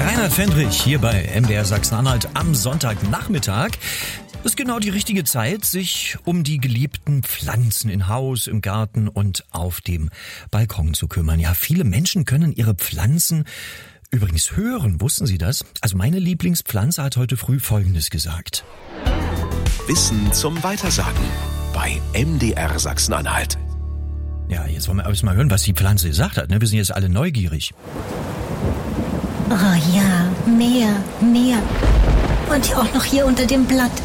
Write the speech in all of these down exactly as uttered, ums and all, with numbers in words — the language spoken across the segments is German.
Reinhard Fendrich hier bei M D R Sachsen-Anhalt am Sonntagnachmittag. Das ist genau die richtige Zeit, sich um die geliebten Pflanzen in Haus, im Garten und auf dem Balkon zu kümmern. Ja, viele Menschen können ihre Pflanzen übrigens hören. Wussten Sie das? Also meine Lieblingspflanze hat heute früh Folgendes gesagt. Wissen zum Weitersagen bei M D R Sachsen-Anhalt. Ja, jetzt wollen wir erstmal hören, was die Pflanze gesagt hat. Wir sind jetzt alle neugierig. Oh ja, mehr, mehr. Und auch noch hier unter dem Blatt.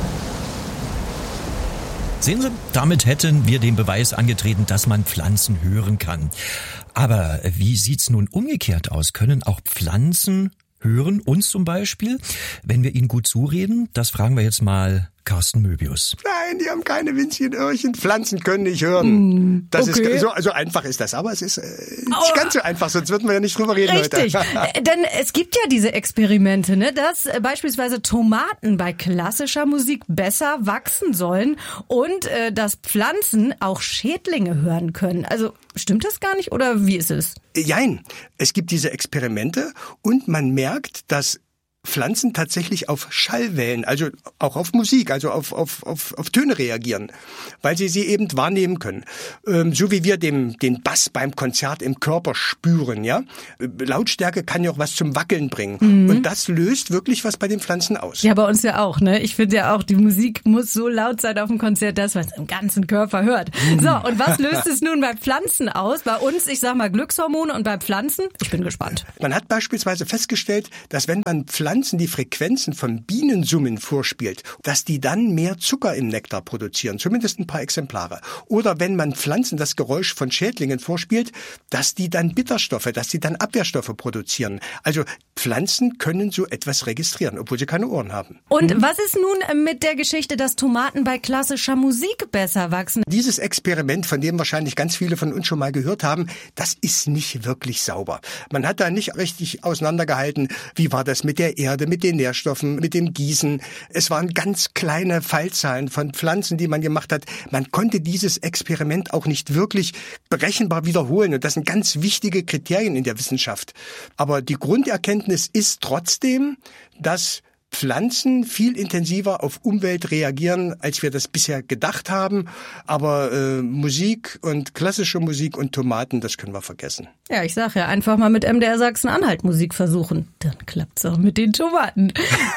Sehen Sie, damit hätten wir den Beweis angetreten, dass man Pflanzen hören kann. Aber wie sieht's nun umgekehrt aus? Können auch Pflanzen hören, uns zum Beispiel, wenn wir ihnen gut zureden? Das fragen wir jetzt mal Carsten Möbius. Nein, die haben keine winzigen Öhrchen. Pflanzen können nicht hören. Mm, das okay. ist so, so einfach ist das. Aber es ist äh, nicht ganz so einfach, sonst würden wir ja nicht drüber reden Richtig. heute. Denn es gibt ja diese Experimente, ne, dass äh, beispielsweise Tomaten bei klassischer Musik besser wachsen sollen und äh, dass Pflanzen auch Schädlinge hören können. Also stimmt das gar nicht oder wie ist es? Jein. Es gibt diese Experimente und man merkt, dass Pflanzen tatsächlich auf Schallwellen, also auch auf Musik, also auf, auf, auf, auf Töne reagieren, weil sie sie eben wahrnehmen können. Ähm, so wie wir dem, den Bass beim Konzert im Körper spüren, ja. Lautstärke kann ja auch was zum Wackeln bringen. Mhm. Und das löst wirklich was bei den Pflanzen aus. Ja, bei uns ja auch, ne? Ich finde ja auch, die Musik muss so laut sein auf dem Konzert, dass man es im ganzen Körper hört. Mhm. So, und was löst es nun bei Pflanzen aus? Bei uns, ich sag mal Glückshormone und bei Pflanzen? Ich bin gespannt. Man hat beispielsweise festgestellt, dass wenn man Pflanzen die Frequenzen von Bienensummen vorspielt, dass die dann mehr Zucker im Nektar produzieren, zumindest ein paar Exemplare. Oder wenn man Pflanzen das Geräusch von Schädlingen vorspielt, dass die dann Bitterstoffe, dass die dann Abwehrstoffe produzieren. Also Pflanzen können so etwas registrieren, obwohl sie keine Ohren haben. Und mhm. was ist nun mit der Geschichte, dass Tomaten bei klassischer Musik besser wachsen? Dieses Experiment, von dem wahrscheinlich ganz viele von uns schon mal gehört haben, das ist nicht wirklich sauber. Man hat da nicht richtig auseinandergehalten, wie war das mit der Erde, mit den Nährstoffen, mit dem Gießen. Es waren ganz kleine Fallzahlen von Pflanzen, die man gemacht hat. Man konnte dieses Experiment auch nicht wirklich berechenbar wiederholen. Und das sind ganz wichtige Kriterien in der Wissenschaft. Aber die Grunderkenntnis ist trotzdem, dass Pflanzen viel intensiver auf Umwelt reagieren, als wir das bisher gedacht haben. Aber äh, Musik und klassische Musik und Tomaten, das können wir vergessen. Ja, ich sag ja, einfach mal mit M D R Sachsen-Anhalt Musik versuchen. Dann klappt's auch mit den Tomaten.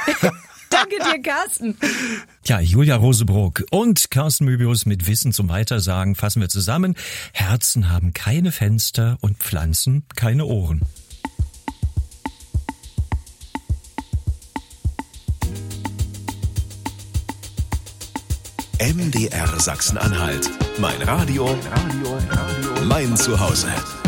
Danke dir, Carsten. Ja, Julia Rosebrock und Carsten Möbius mit Wissen zum Weitersagen fassen wir zusammen. Herzen haben keine Fenster und Pflanzen keine Ohren. M D R Sachsen-Anhalt. Mein Radio, mein Zuhause.